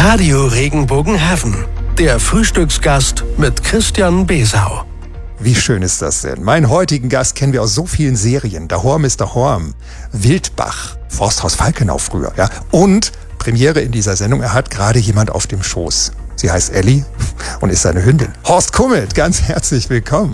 Radio Regenbogenhafen, der Frühstücksgast mit Christian Besau. Wie schön ist das denn? Meinen heutigen Gast kennen wir aus so vielen Serien. Dahorm ist Dahorm, Wildbach, Forsthaus Falkenau früher, ja. Und Premiere in dieser Sendung, er hat gerade jemand auf dem Schoß. Sie heißt Elli und ist seine Hündin. Horst Kummelt, ganz herzlich willkommen.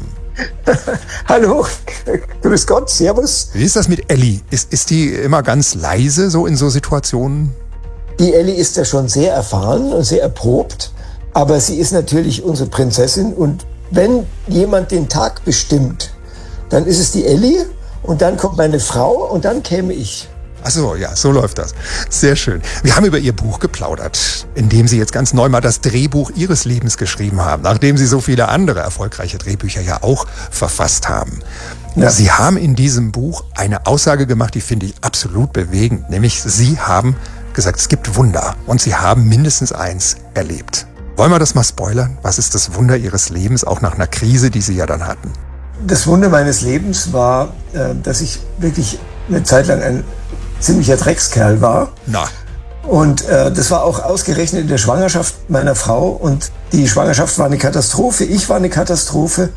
Hallo, grüß Gott, servus. Wie ist das mit Elli? Ist die immer ganz leise so in so Situationen? Die Elli ist ja schon sehr erfahren und sehr erprobt, aber sie ist natürlich unsere Prinzessin und wenn jemand den Tag bestimmt, dann ist es die Elli und dann kommt meine Frau und dann käme ich. Ach so, ja, so läuft das. Sehr schön. Wir haben über Ihr Buch geplaudert, in dem Sie jetzt ganz neu mal das Drehbuch Ihres Lebens geschrieben haben, nachdem Sie so viele andere erfolgreiche Drehbücher ja auch verfasst haben. Ja. Sie haben in diesem Buch eine Aussage gemacht, die finde ich absolut bewegend, nämlich Sie haben gesagt, es gibt Wunder und Sie haben mindestens eins erlebt. Wollen wir das mal spoilern? Was ist das Wunder Ihres Lebens, auch nach einer Krise, die Sie ja dann hatten? Das Wunder meines Lebens war, dass ich wirklich eine Zeit lang ein ziemlicher Dreckskerl war. Na. Und das war auch ausgerechnet in der Schwangerschaft meiner Frau. Und die Schwangerschaft war eine Katastrophe. Ich war eine Katastrophe.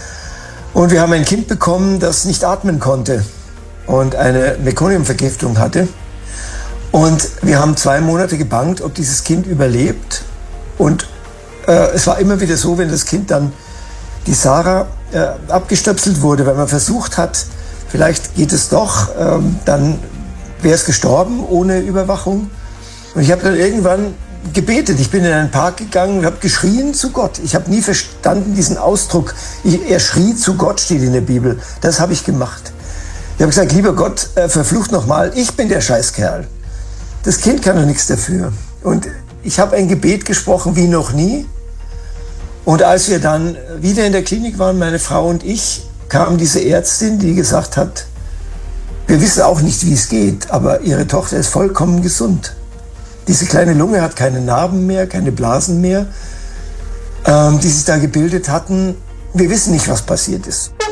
Und wir haben ein Kind bekommen, das nicht atmen konnte und eine Mekoniumvergiftung hatte. Und wir haben 2 Monate gebangt, ob dieses Kind überlebt. Und es war immer wieder so, wenn das Kind dann, die Sarah, abgestöpselt wurde, weil man versucht hat, vielleicht geht es doch, dann wäre es gestorben ohne Überwachung. Und ich habe dann irgendwann gebetet. Ich bin in einen Park gegangen und habe geschrien zu Gott. Ich habe nie verstanden diesen Ausdruck. Er schrie zu Gott, steht in der Bibel. Das habe ich gemacht. Ich habe gesagt, lieber Gott, verflucht nochmal, ich bin der Scheißkerl. Das Kind kann doch nichts dafür. Und ich habe ein Gebet gesprochen wie noch nie. Und als wir dann wieder in der Klinik waren, meine Frau und ich, kam diese Ärztin, die gesagt hat, wir wissen auch nicht, wie es geht, aber ihre Tochter ist vollkommen gesund. Diese kleine Lunge hat keine Narben mehr, keine Blasen mehr, die sich da gebildet hatten. Wir wissen nicht, was passiert ist.